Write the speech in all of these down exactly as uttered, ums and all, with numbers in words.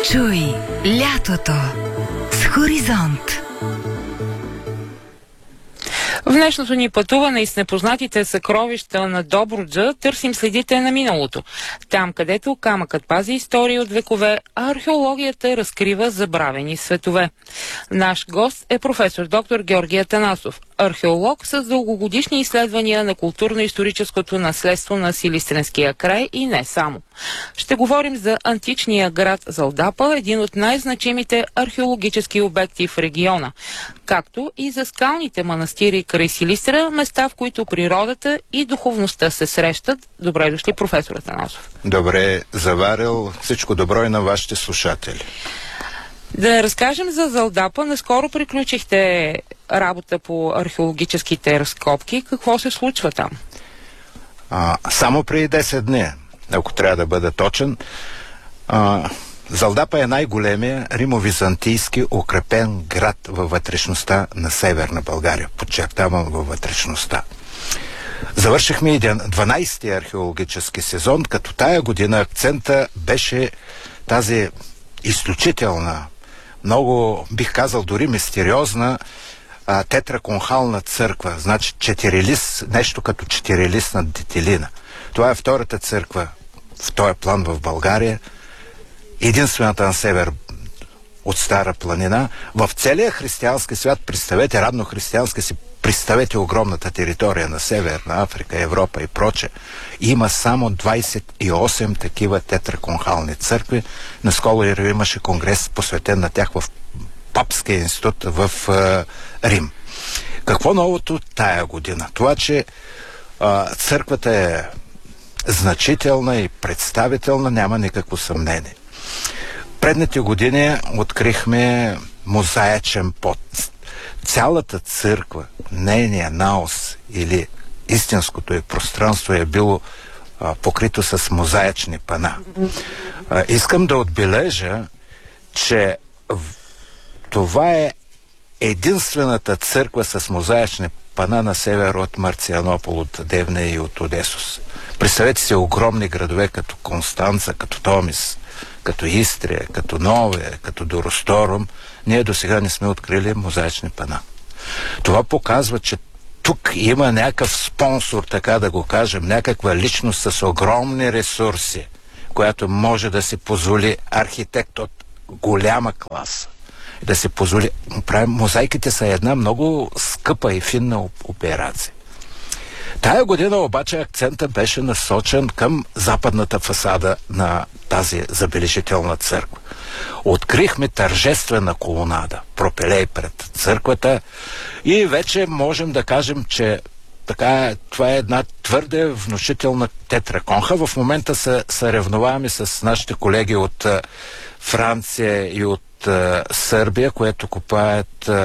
Чуй лятото с Хоризонт. В днешното ни пътуване из непознатите съкровища на Добруджа търсим следите на миналото. Там, където камъкът пази истории от векове, а археологията разкрива забравени светове. Наш гост е професор доктор Георги Атанасов, археолог с дългогодишни изследвания на културно-историческото наследство на Силистренския край и не само. Ще говорим за античния град Залдапа, един от най-значимите археологически обекти в региона, както и за скалните манастири край Силистра, места, в които природата и духовността се срещат. Добре дошли, професор Атанасов. Добре заварил. Всичко добро и на вашите слушатели. Да разкажем за Залдапа. Наскоро приключихте работа по археологическите разкопки. Какво се случва там? А, само преди десет дни, ако трябва да бъда точен, а, Залдапа е най-големия римо-византийски укрепен град във вътрешността на Северна България. Подчертавам, във вътрешността. Завършихме и дванайсети археологически сезон, като тая година акцента беше тази изключителна, много, бих казал, дори мистериозна а, тетраконхална църква. Значи четирилист, нещо като четирилистна детелина. Това е втората църква в този план в България. Единствената на север от Стара планина. В целия християнски свят, представете, равнохристиянски си, представете огромната територия на Северна Африка, Европа и проче. Има само двайсет и осем такива тетраконхални църкви. Наскоро имаше конгрес, посветен на тях в Папския институт в е, Рим. Какво новото тая година? Това, че е, църквата е значителна и представителна, няма никакво съмнение. Предните години открихме мозаичен под. Цялата църква, нейния наос или истинското и пространство е било а, покрито с мозаични пана. А, искам да отбележа, че в... това е единствената църква с мозаични пана на север от Марцианопол, от Девня и от Одесос. Представете си огромни градове като Констанца, като Томис, като Истрия, като Нове, като Доросторум. Ние до сега не сме открили мозаични пана. Това показва, че тук има някакъв спонсор, така да го кажем, някаква личност с огромни ресурси, която може да си позволи, архитект от голяма класа, да си позволи. Мозайките са една много скъпа и финна операция. Тая година обаче акцента беше насочен към западната фасада на тази забележителна църква. Открихме тържествена колонада, пропелей пред църквата и вече можем да кажем, че така, това е една твърде внушителна тетраконха. В момента се съревноваваме с нашите колеги от а, Франция и от а, Сърбия, което купаят а,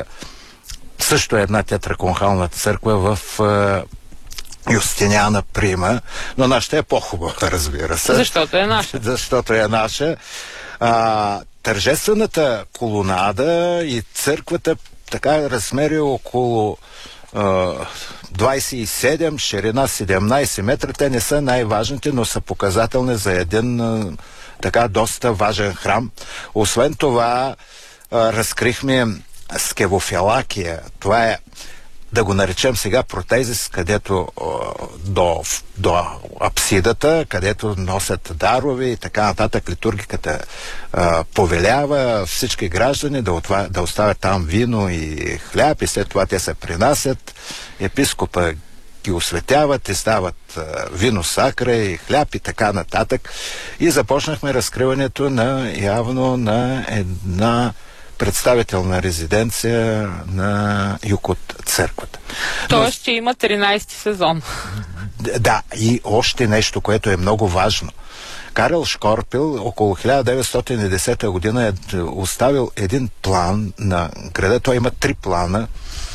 също една тетраконхална църква в а, Юстиниана Прима, но нашата е по-хубава, разбира се. Защото е наша. Защото е наша. А, тържествената колонада и църквата така размери около а, двайсет и седем, ширина седемнайсет метра. Те не са най-важните, но са показателни за един а, така доста важен храм. Освен това, а, разкрихме скевофилакия. Това е, да го наречем сега, протезис, където до, до апсидата, където носят дарови и така нататък. Литургиката а, повелява всички граждани да, отва, да оставят там вино и хляб и след това те се принасят. Епископа ги осветяват и стават а, вино сакра и хляб и така нататък. И започнахме разкриването на явно на една представителна резиденция на юг от църквата. Тоест, че има тринайсети сезон. Да, и още нещо, което е много важно. Карел Шкорпил около хиляда деветстотин и десета година е оставил един план на града. Той има три плана,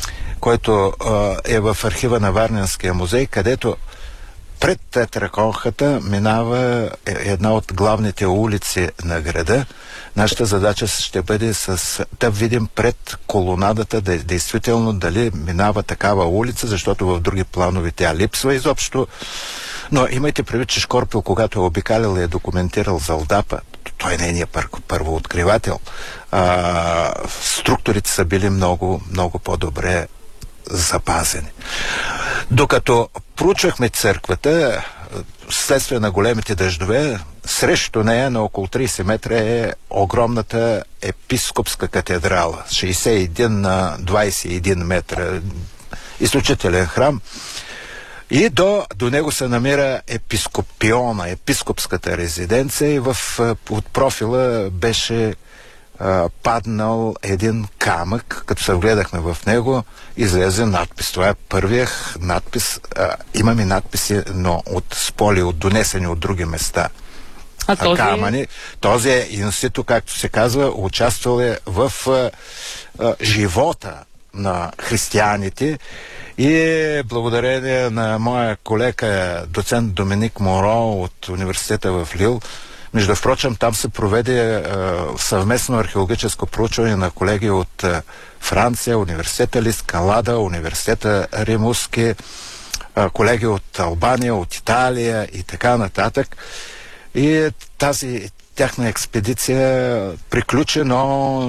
който е в архива на Варненския музей, където пред тетраконхата минава една от главните улици на града. Нашата задача ще бъде с, да видим пред колонадата, да, действително дали минава такава улица, защото в други планове тя липсва изобщо. Но имайте предвид, че Шкорпил, когато е обикалял и е документирал Залдапа, той не е ние пър, първооткривател. А, структурите са били много, много по-добре запазени. Докато проучвахме църквата, следствие на големите дъждове, срещу нея на около трийсет метра е огромната епископска катедрала. шейсет и един на двайсет и един метра. Изключителен храм. И до, до него се намира епископиона, епископската резиденция, и в, от профила беше а, паднал един камък. Като се вгледахме в него, излезе надпис. Това е първият надпис. А, имаме надписи, но от споли, от донесени от други места. А този... камъни. Този е институт, както се казва, участвал е в а, а, живота на християните, и благодарение на моя колега доцент Доминик Моро от университета в Лил. Между впрочем, там се проведе а, съвместно археологическо проучване на колеги от а, Франция, университета Лискалада, университета Римуски, а, колеги от Албания, от Италия и така нататък. И тази тяхна експедиция приключи, но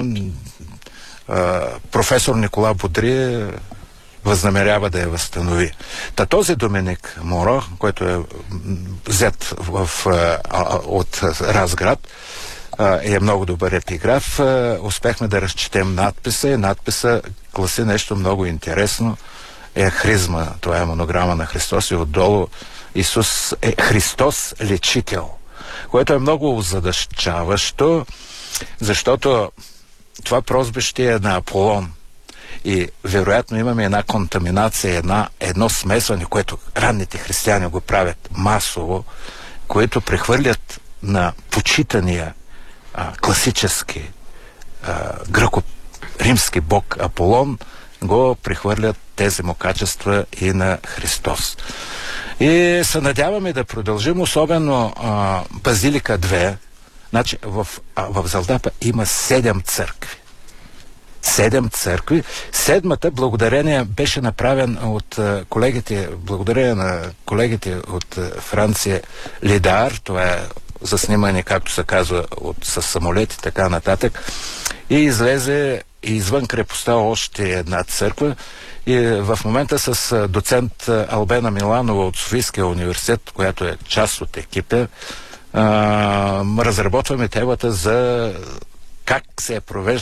а, професор Никола Бодри възнамерява да я възстанови. Та този Доминик Моро, който е взет в, а, от Разград, а, е много добър епиграф. А, успехме да разчетем надписа, и надписа гласи нещо много интересно. Е хризма, това е монограма на Христос, и отдолу Исус е Христос лечител, което е много озадачаващо, защото това прозбище е на Аполон. И вероятно имаме една контаминация, една, едно смесване, което ранните християни го правят масово, което прехвърлят на почитания а, класически а, гръко-римски бог Аполон, го прехвърлят тези му качества и на Христос. И се надяваме да продължим, особено а, Базилика две. Значи в, а, в Залдапа има седем църкви. Седем църкви. Седмата, благодарение, беше направен от а, колегите, благодарение на колегите от а, Франция Лидар, това е за снимане, както се казва, от, с самолети, така нататък, и излезе извън крепостта още една църква. И в момента с доцент Албена Миланова от Софийския университет, която е част от екипа, а, разработваме темата за как се е провеждал